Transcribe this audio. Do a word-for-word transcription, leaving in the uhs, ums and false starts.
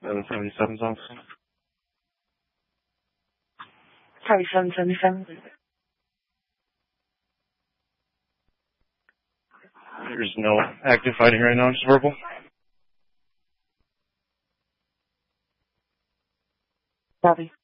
seven seventy-seven's off. Sorry, seven seventy-seven. There's no active fighting right now, just verbal. Copy.